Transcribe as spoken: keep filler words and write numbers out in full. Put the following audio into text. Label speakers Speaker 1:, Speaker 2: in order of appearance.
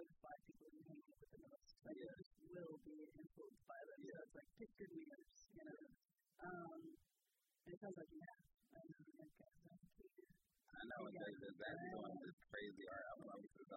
Speaker 1: like five people you hang out with the most. Like,
Speaker 2: yeah.
Speaker 1: you just will be influenced by them.
Speaker 2: Yeah.
Speaker 1: So it's like, pick good leaders, you know. Um, and it sounds like you have. I know, like, uh,
Speaker 2: I know, yeah. That's one of the crazy art. I'm